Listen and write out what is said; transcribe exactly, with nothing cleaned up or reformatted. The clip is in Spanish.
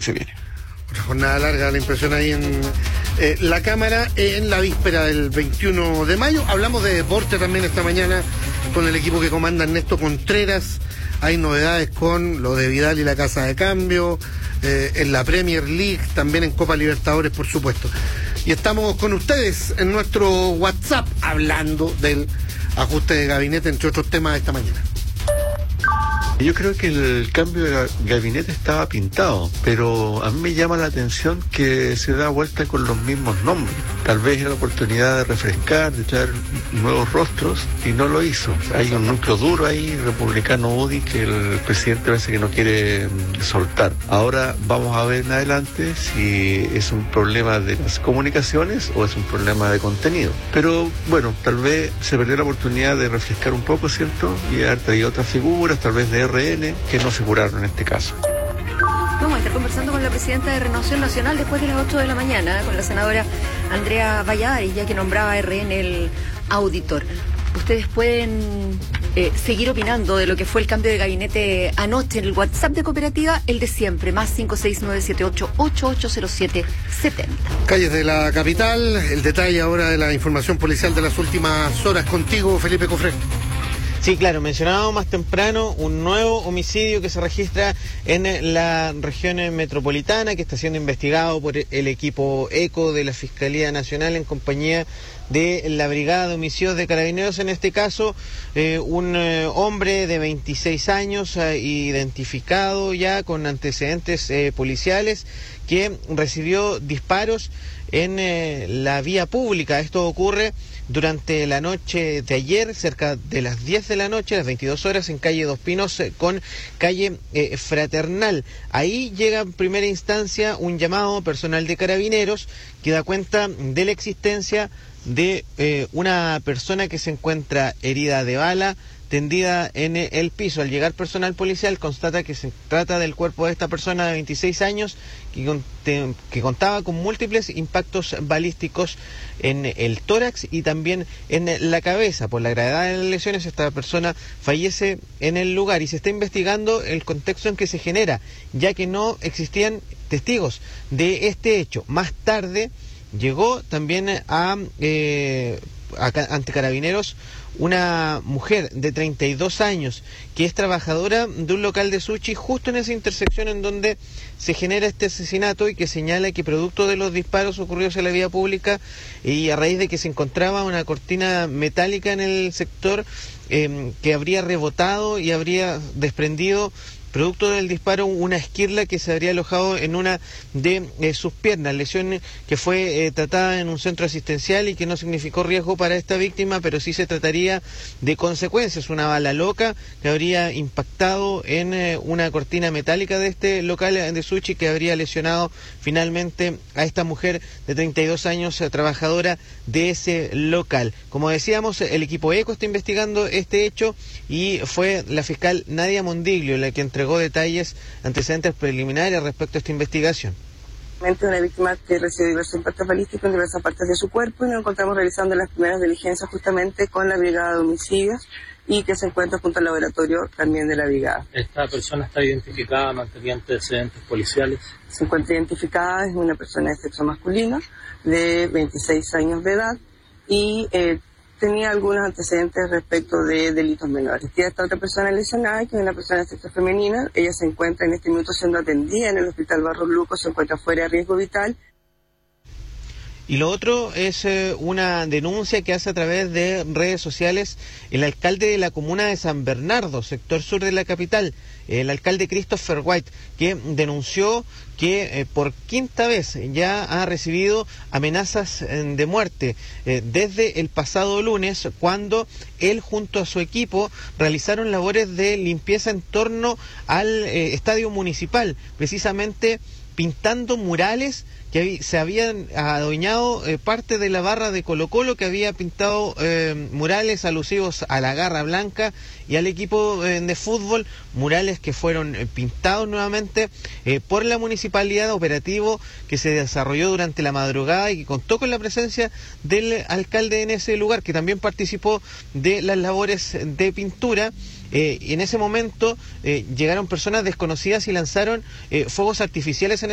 se viene. Otra jornada larga, la impresión ahí en eh, la Cámara, eh, en la víspera del veintiuno de mayo. Hablamos de deporte también esta mañana con el equipo que comanda Ernesto Contreras. Hay novedades con lo de Vidal y la Casa de Cambio, eh, en la Premier League, también en Copa Libertadores, por supuesto. Y estamos con ustedes en nuestro WhatsApp hablando del ajuste de gabinete, entre otros temas, esta mañana. Yo creo que el cambio de gabinete estaba pintado, pero a mí me llama la atención que se da vuelta con los mismos nombres. Tal vez era la oportunidad de refrescar, de traer nuevos rostros, y no lo hizo. Hay un núcleo duro ahí, republicano U D I, que el presidente parece que no quiere soltar. Ahora vamos a ver en adelante si es un problema de las comunicaciones o es un problema de contenido. Pero bueno, tal vez se perdió la oportunidad de refrescar un poco, ¿cierto? Y haber traído otras figuras, tal vez de R N, que no se curaron en este caso. Vamos a estar conversando con la presidenta de Renovación Nacional después de las ocho de la mañana, con la senadora Andrea Valladares, ya que nombraba a R N el auditor. Ustedes pueden eh, seguir opinando de lo que fue el cambio de gabinete anoche en el WhatsApp de Cooperativa, el de siempre, más cinco seis nueve siete ocho ocho ocho cero siete siete cero. Calles de la capital, el detalle ahora de la información policial de las últimas horas. Contigo, Felipe Cofré. Sí, claro, mencionábamos más temprano un nuevo homicidio que se registra en la región metropolitana, que está siendo investigado por el equipo ECO de la Fiscalía Nacional en compañía de la Brigada de Homicidios de Carabineros. En este caso, eh, un eh, hombre de veintiséis años, eh, identificado ya con antecedentes eh, policiales, que recibió disparos en eh, la vía pública. Esto ocurre durante la noche de ayer, cerca de las diez de la noche, a las veintidós horas, en calle Dos Pinos eh, con calle eh, Fraternal. Ahí llega en primera instancia un llamado personal de Carabineros que da cuenta de la existencia de eh, una persona que se encuentra herida de bala, tendida en el piso. Al llegar personal policial constata que se trata del cuerpo de esta persona de veintiséis años que, que contaba con múltiples impactos balísticos en el tórax y también en la cabeza. Por la gravedad de las lesiones, esta persona fallece en el lugar y se está investigando el contexto en que se genera, ya que no existían testigos de este hecho. Más tarde llegó también a, eh, a ante Carabineros una mujer de treinta y dos años que es trabajadora de un local de sushi justo en esa intersección en donde se genera este asesinato, y que señala que producto de los disparos ocurridos en la vía pública y a raíz de que se encontraba una cortina metálica en el sector eh, que habría rebotado y habría desprendido, producto del disparo, una esquirla que se habría alojado en una de eh, sus piernas, lesión que fue eh, tratada en un centro asistencial y que no significó riesgo para esta víctima, pero sí se trataría de consecuencias, una bala loca que habría impactado en eh, una cortina metálica de este local de sushi, que habría lesionado finalmente a esta mujer de treinta y dos años, eh, trabajadora de ese local. Como decíamos, el equipo ECO está investigando este hecho y fue la fiscal Nadia Mondiglio la que entregó detalles, antecedentes preliminares respecto a esta investigación. Una víctima que recibió diversos impactos balísticos en diversas partes de su cuerpo, y nos encontramos realizando las primeras diligencias justamente con la Brigada de Homicidios, y que se encuentra junto al laboratorio también de la Brigada. ¿Esta persona está identificada, mantenía antecedentes policiales? Se encuentra identificada, es una persona de sexo masculino, de veintiséis años de edad, y eh, tenía algunos antecedentes respecto de delitos menores. Tiene esta otra persona lesionada, que es una persona de sexo femenina. Ella se encuentra en este minuto siendo atendida en el Hospital Barros Luco, se encuentra fuera de riesgo vital. Y lo otro es eh, una denuncia que hace a través de redes sociales el alcalde de la comuna de San Bernardo, sector sur de la capital, el alcalde Christopher White, que denunció que eh, por quinta vez ya ha recibido amenazas eh, de muerte eh, desde el pasado lunes, cuando él junto a su equipo realizaron labores de limpieza en torno al eh, estadio municipal, precisamente pintando murales que se habían adueñado eh, parte de la barra de Colo Colo, que había pintado eh, murales alusivos a la Garra Blanca y al equipo eh, de fútbol, murales que fueron eh, pintados nuevamente eh, por la municipalidad, operativo que se desarrolló durante la madrugada y que contó con la presencia del alcalde en ese lugar, que también participó de las labores de pintura. Eh, y en ese momento eh, llegaron personas desconocidas y lanzaron eh, fuegos artificiales en